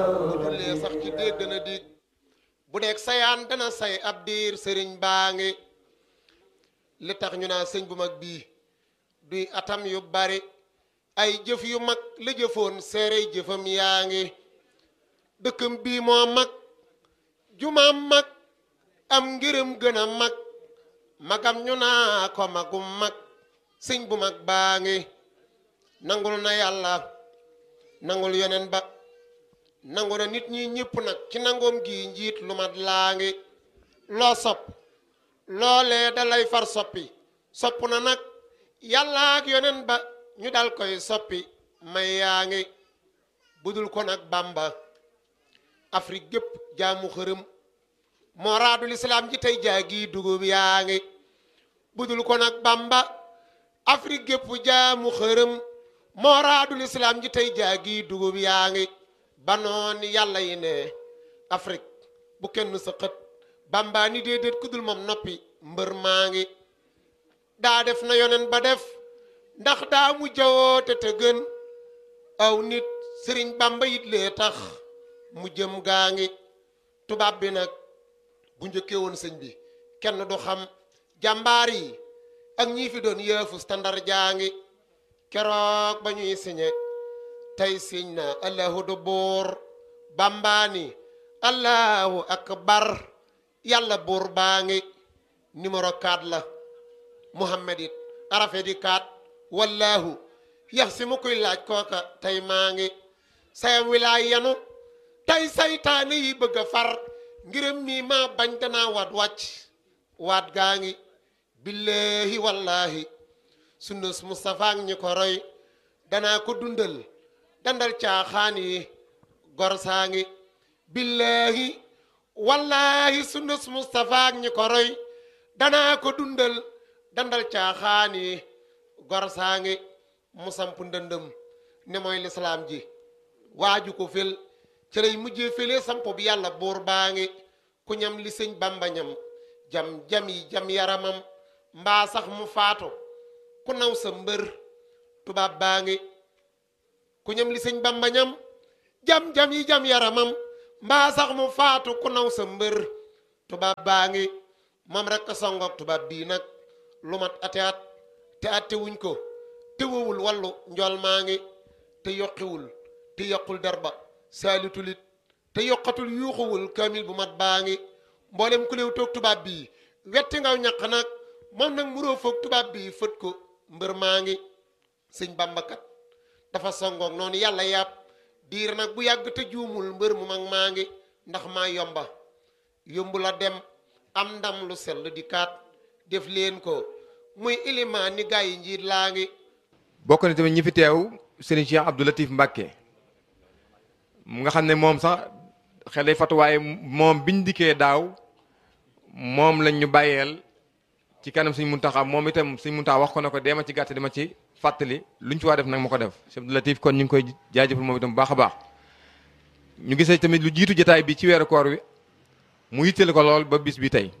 bu jullee sax ci déeg dana dig bu deeg sayaan dana say ab diir sëriñ baa ngi li tax ñu naa sëñ bu mag bii duy atam yu bari ay jëf yu mag la jëfoon seerey jëfam yaa ngi dëkkam bii moo mag jumaam mag am ngërëm gën a mag magam ñu naa ko magum mag sëñ bu mag baa ngi nangul na yàlla nangul yeneen ba nangu na nit ñi ñëpp nag ci nangoom gi njiit lu mat laa ngi loo sopp loolee dalay far soppi sopp na nag yàlla ak yeneen ba ñu dal koy soppi may yaa ngi budul ko nag Bàmba Afrique gépp jaamu xërëm moo raadul islaam ji tey jaagi dugub yaa ngi budul ko nag Bàmba Afrique gépp jaamu xërëm moo raadul islaam ji tey jaagi dugub yaa ngi banoon yàlla yi ne Afrique bu kenn sa xët Bàmba ni déedéet ku dul moom noppi mbër maa ngi daa def na yonen ba def ndax daa mu jawoote te gën aw nit sëriñ Bàmba yit lee tax mu jëm gaa ngi tubaab bi nag bu njëkkee woon sëñ bi kenn du xam jàmbaar yi ak ñii fi doon yëfu standard jaa ngi keroog ba ñuy siñe tey siñ na allahu du buur bambaani allahu akbar yàlla buur baa ngi numéro 4 la muhammad it arafe di 4 wallahu yax si mu koy laaj kooka tey maa ngi sayam wilaay yanu tey saytaane yi bëgg a far ngirëm mii maa bañ danaa waat wàcc waat gaa ngi billahi wallahi sunnus Mustafa ak ñi ko roy danaa ko dundal dandal caaxaan yi gor saa ngi billahi wallahi sunnus Mustafa ak ñi ko roy danaa ko dundal dandal caaxaan yi gor saa ngi mu samp ndëndëm ne mooy lislaam ji waaju ko fel ci lay mujjee felee samp bi yàlla buur baa ngi ku ñam li sëñ Bàmba ñam jam yi jam yaramam mbaa sax mu faatu ku naw sa mbër tubaab baa ngi ku ñam li sëñ Bàmba ñam jam yi jam yaramam mbaa sax mu faatu ku naw sa mbër tubaab baa ngi moom rek a songoog tubaab bii nag lu mat ate at te atte wuñ ko te wowul wallu njool maa ngi te yokkiwul te yokkul derba saalitulit te yokkatul yuuxuwul kaamil bu mat baa ngi mboolem ku léew toog tubaab bii wetti ngaw ñaq nag moom nag muroo foog tubaab bii fët ko mbër maa ngi sëñ Bàmba kat dafa songoog noonu yàlla yàpp diir nag bu yàgg te juumul mbër mu mag maa ngi ndax maa yomba yombu la dem am ndam lu sell di kaat def leen ko muy ilimaan ni gaa yi njiit laa ngi bokk na tamit ñi fi teew Serigne Cheikh Abdou Latif Mbacké mu nga xam ne moom sax xelay fatuwaaye moom biñ dikkee daaw moom lañ ñu bàyyeel ci kanam Serigne Mountakha moom itam Serigne Mountakha wax ko ne ko dema ci gàtt dama ci fàttali luñ ci waa def nag ma ko def Cheikh Abdou Latif kon ñu ngi koy jaajëfal moom itam bu baax a baax ñu gisee tamit lu jiitu jotaay bi ci weeru koor wi mu yitteel ko lool ba bis bi tey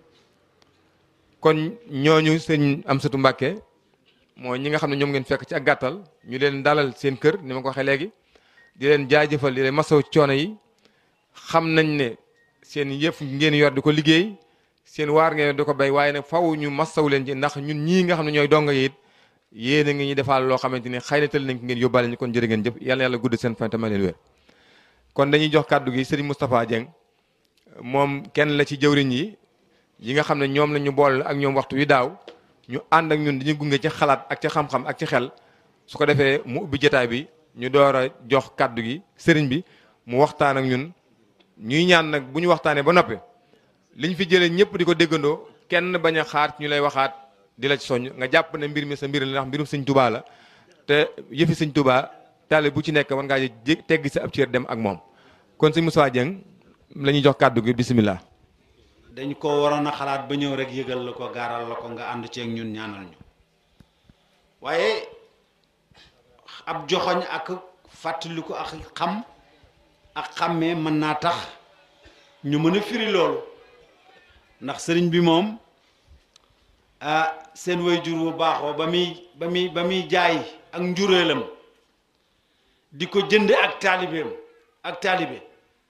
kon ñooñu sëñ Amsatu Mbàkke mooy ñi nga xam ne ñoom ngeen fekk ci ak gàttal ñu leen dalal seen kër ni ma ko waxee léegi di leen jaajëfal di leen masaw coono yi xam nañ ne seen yëf ngeen yor di ko liggéey seen waar ngeen di ko béy waaye nag faw ñu masaw leen ci ndax ñun ñii nga xam ne ñooy donga yi it yéen a ngi ñu defaal loo xamante ni xëy na tël nañ ko ngeen yóbbaale ñu kon jërë ngeen jëf yàlla yàlla gudd seen fan te may leen wér kon dañuy jox kàddu gi Serigne Moustapha Dieng moom kenn la ci jëwriñ yi nga xam ne ñoom la ñu boole ak ñoom waxtu wi daaw ñu ànd ak ñun dañuy gunge ci xalaat ak ci xam-xam ak ci xel su ko defee mu ubbi jotaay bi ñu door a jox kàddu gi sëriñ bi mu waxtaan ak ñun ñuy ñaan nag bu ñu waxtaanee ba noppi liñ fi jëlee ñëpp di ko déggandoo kenn bañ a xaar ñu lay waxaat di la ci soññ nga jàpp ne mbir mi sa mbir la ndax mbirum sëñ Touba la te yëfi sëñ Touba taale bu ci nekk war ngaa teggi sa ab cër dem ak moom kon sëñ Moussa Dieng la ñuy jox kàddu gi bisimilah. dañ ko waroon a xalaat ba ñëw rek yëgal la ko gaaral la ko nga ànd ceeg ñun ñaanal ñu waaye ab joxoñ ak fàttaliku ak xam ak xàmmee mën naa tax ñu mën a firi loolu ndax sëriñ bi moom seen waajur bu baaxoo ba muy jaay ak njureelam di ko jënde ak taalibe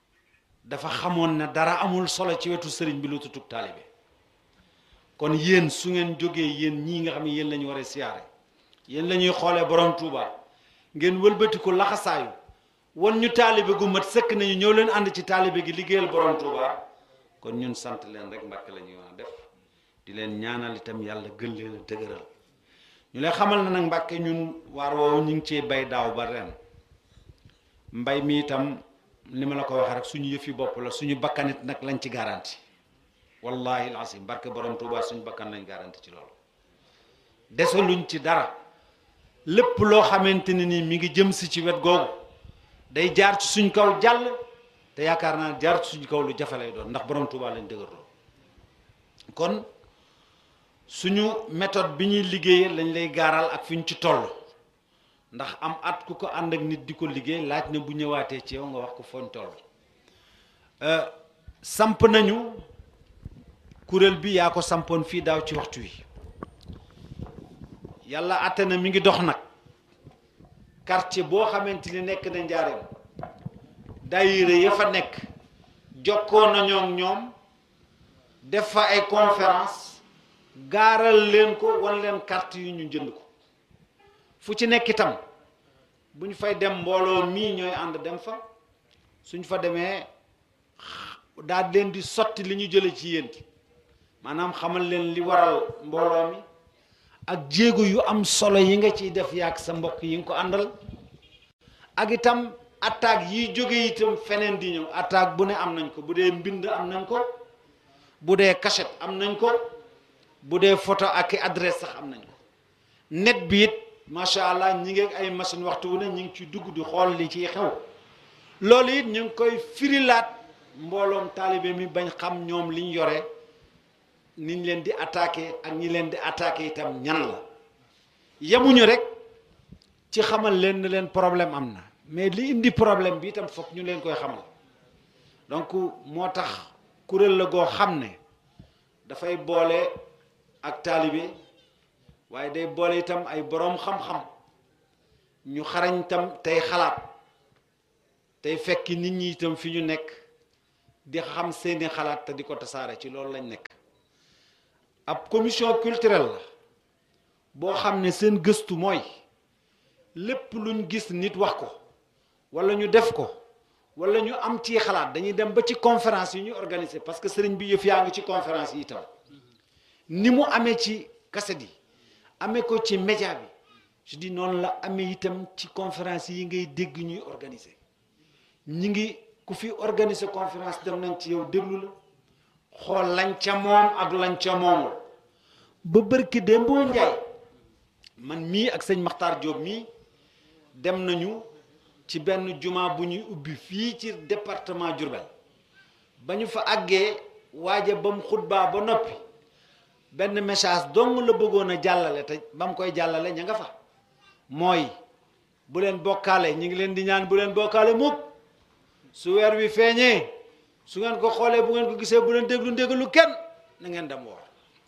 dafa xamoon ne dara amul solo ci wetu sëriñ bi lu tutug taalibe kon yéen su ngeen jógee yéen ñii nga xam ne yéen la ñu war a siyaare yéen la ñuy xoolee borom Touba ngeen wëlbati ko laxasaayu wan ñu taalibe gu mat sëkk nañu ñëw leen ànd ci taalibe gi liggéeyal borom Touba kon ñun sant leen rek Mbàkke la ñuy wax def di leen ñaanal itam yàlla gën leen a dëgëral ñu lay xamal na nag Mbàkke ñun waar woowu ñu ngi cee bay daaw ba ren mbay mi itam li ma la ko waxee rek suñu yëfi bopp la suñu bakkanit nag lañ ci garanti wallahi alasim barke borom Touba suñu bakkan lañ garanti ci loolu desaluñ ci dara lépp loo xamante ne ni mi ngi jëm si ci wet googu day jaar ci suñ kaw jàll te yaakaar naa jaar ci suñ kaw lu jafe lay doon ndax borom Touba lañ dëgërloo kon suñu méthode bi ñuy liggéeyee lañ lay gaaral ak fi ñu ci toll ndax am at ku ko ànd ak nit di ko liggéey laaj na bu ñëwaatee ci yow nga wax ko fooñ toll samp nañu kuréel bi yaa ko sampoon fii daaw ci waxtu wi yàlla àtte na mi ngi dox nag quartier boo xamante ni nekk na njaareem daayira ya fa nekk jokkoo nañoo ak ñoom def fa ay conférence gaaral leen ko wan leen carte yu ñu jënd ko fu ci nekk itam bu ñu fay dem mbooloo mii ñooy ànd dem fa suñ fa demee daal leen di sotti li ñu jële ci yéen maanaam xamal leen li waral mbooloo mi ak jéego yu am solo yi nga ciy def yaag sa mbokk yi nga ko àndal ak itam attaque yiy jóge itam feneen di ñëw attaque bu ne am nañ ko bu dee mbind am nañ ko bu dee cachette am nañ ko bu dee photo ak adresse sax am nañ ko net bi it macha allah ñi ngi ay machine waxtu wu ne ñi ngi ci dugg di xool li ciy xew loolu it ñu ngi koy firilaat mbooloom taalibe mi bañ xam ñoom liñ yore niñ leen di attaqué ak ñi leen di attaqué itam ñan la yemuñu rek ci xamal leen ne leen problème am na mais li indi problème bi itam foog ñu leen koy xamal donc moo tax kuréel la goo xam ne dafay boole ak taalibe waaye day boole itam ay boroom xam-xam ñu xarañ itam tey xalaat tey fekki nit ñi itam fi ñu nekk di xam seeni xalaat te di ko tasaare ci loolu lañ nekk ab commission culturelle la boo xam ne seen gëstu mooy lépp luñ gis nit wax ko walla ñu def ko walla ñu am ci xalaat dañuy dem ba ci conférence yi ñu organiser parce que sëriñ bi yëf yaa ngi ci conférence yi itam ni mu amee ci cassette yi amee ko ci média bi je dis noonu la amee itam ci conférence yi ngay dégg ñuy organiser ñi ngi ku fi organiser conférence dem nañ ci yow déglu la xool lañ ca moom ak lañ ca moomul ba bërki démb boo njaay man mii ak sëñ Maxtaar Diop mii dem nañu ci benn juma bu ñuy ubbi fii ci département Diourbel ba ñu fa àggee waaja ba mu xutbaa ba noppi benn message dong la bëggoon a jàllale te ba mu koy jàllale ña nga fa mooy bu leen bokkaale ñi ngi leen di ñaan bu leen bokkaale mukk su weer wi feeñee su ngeen ko xoolee bu ngeen ko gisee bu leen déglu ndégalu kenn na ngeen dem woor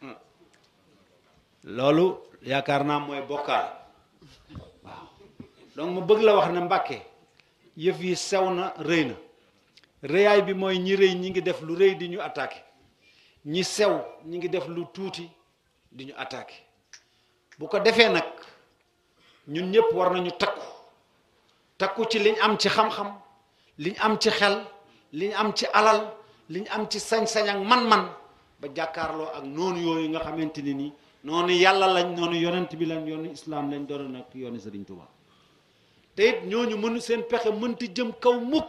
loolu yaakaar naa mooy bokkaale waaw donc ma bëgg la wax ne Mbàkke yëf yi sew na rëy na rëyaay bi mooy ñi rëy ñi ngi def lu rëy di ñu attaqué ñi sew ñi ngi def lu tuuti di ñu attaqué bu ko defee nag ñun ñëpp war nañu takku ci liñ am ci xam-xam liñ am ci xel liñ am ci alal liñ am ci sañ-sañ ak man-man ba jàkkaarloo ak noonu yooyu nga xamante ni nii noonu yàlla lañ noonu yonent bi lañ yoonu islaam lañ doon nag yoonu Sëriñ Tuubaa te it ñooñu mënu seen pexe mënta jëm kaw mukk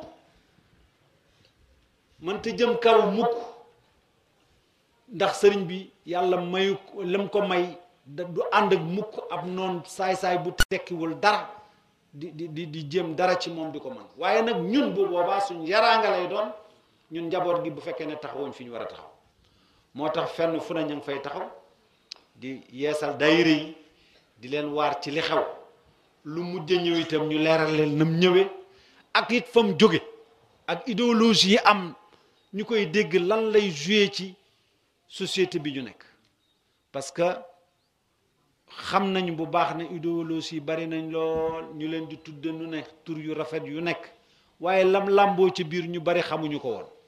mënta jëm kaw mukk ndax sëriñ bi yàlla mayu lam ko may du ànd ak mukk ab noon saay-saay bu tekkiwul dara di jëm dara ci moom di ko mën waaye nag ñun bu boobaa suñ yaraanga lay doon ñun njaboot gi bu fekkee ne taxawuñ fi ñu war a taxaw moo tax fenn fu ne ñu ngi fay taxaw di yeesal daayira yi di leen waar ci li xew lu mujj ñëw itam ñu leeral leen nam ñëwee ak it fa mu jóge ak idéologie yi am ñu koy dégg lan lay jouer ci société bi ñu nekk parce que xam nañu bu baax ne idéologie yi bari nañ lool ñu leen di tudde nu ne tur yu rafet yu nekk waaye lam làmboo ci biir ñu bari xamuñu ko woon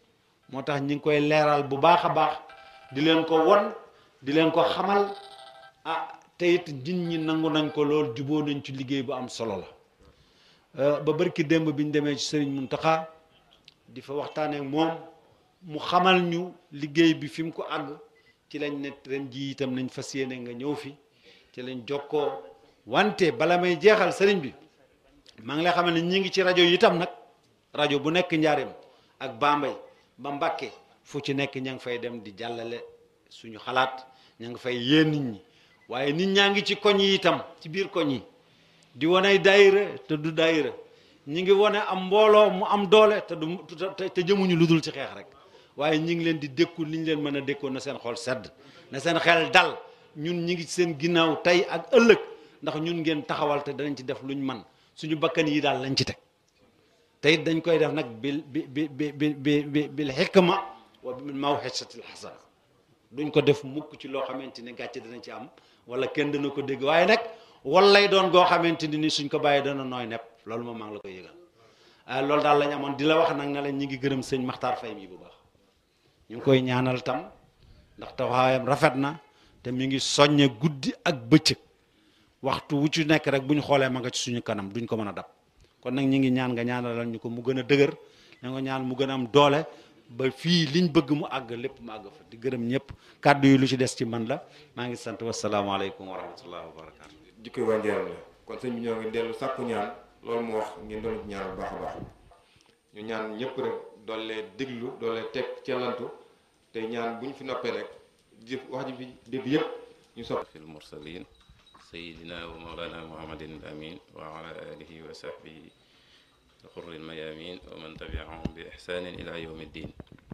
moo tax ñi ngi koy leeral bu baax a baax di leen ko won di leen ko xamal te it nit ñi nangu nañ ko lool juboo nañ ci liggéey bu am solo la ba barki démb bi ñu demee ci Sëriñ Muntaxa di fa waxtaanee ak moom mu xamal ñu liggéey bi fi mu ko àgg ci lañ ne ren ji itam nañ fas yéene nga ñëw fi ci lañ jokkoo wante bala may jeexal sëriñ bi maa ngi lay xamal ne ñi ngi ci rajo yi itam nag rajo bu nekk Njaareem ak Bambey ba Mbàkke fu ci nekk ña ngi fay dem di jàllale suñu xalaat ña ngi fay yee nit ñi waaye nit ñaa ngi ci koñ yi itam ci biir koñ yi di wane daayira te du daayira ñi ngi wane am mbooloo mu am doole te jëmuñu lu dul ci xeex rek waaye ñi ngi leen di dékku li ñu leen mën a dékkoon na seen xol sedd na seen xel dal ñun ñi ngi ci seen ginnaaw tey ak ëllëg ndax ñun ngeen taxawal te danañ ci def luñ man suñu bakkan yi daal lañ ci teg te it dañ koy def nag bil hikma wa bil mawhisatil hasana duñ ko def mukk ci loo xamante ni gàcce dana ci am wala kenn dana ko dégg waaye nag wallay doon goo xamante ni suñ ko bàyyee dana nooy nepp loolu moom maa ngi la koy yëgal loolu daal lañ amoon di la wax nag na la ñi ngi gërëm sëñ Maxtaar Fay mi bu baax ñu ngi koy ñaanal tam ndax taxawaayam rafet na te mi ngi soññe guddi ak bëccëg waxtu wu ci nekk rek bu ñu xoolee ma nga ci suñu kanam duñ ko mën a dab kon nag ñi ngi ñaan nga ñaanalal ñu ko mu gën a dëgër na nga ñaan mu gën a am doole ba fii liñ bëgg mu àgg lépp mu àgg fa di gërëm ñëpp kàddu yi lu ci des ci man la maa ngi sant wasalaamaaleykum wa rahmatullahi wa barakaatu. jikkoy waa Njaareem la kon sëñ bi ñoo ngi dellu sàkku ñaan loolu mu wax ngeen doon ci ñaan bu baax a baax ñu ñaan ñëpp rek doole déglu doole teg cellantu te ñaan bu ñu fi noppee rek jëf wax ji fi dégg yëpp ñu sopp fil mursalin sayidina wa mawlana muhammadin amin wa ala alihi wa sahbihi alxurril mayamin wa man tabiahum bi ihsanin ila yawmi ddin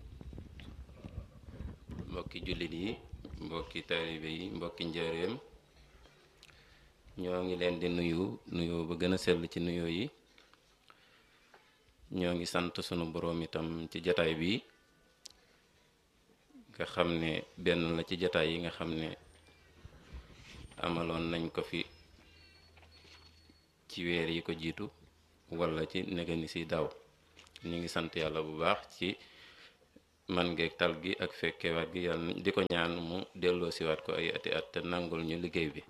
mbokki jullit yi mbokki taalibe yi mbokki njaareem ñoo ngi leen di nuyu ba gën a sell ci nuyoo yi ñoo ngi sant sunu boroom itam ci jataay bi nga xam ne benn la ci jataay yi nga xam ne amaloon nañ ko fi ci weer yi ko jiitu wala ci negani si daaw ñu ngi sant yàlla bu baax ci man ngeeg tal gi ak fekkewaat gi yàlla di ko ñaan mu delloo siwaat ko ay ati at te nangul ñu liggéey bi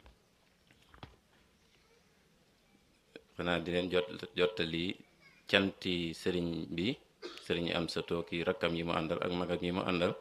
xanaa di leen jottali canti sëriñ bi sëriñ am sa tooki rakkam yi mu àndal ak magam yi mu àndal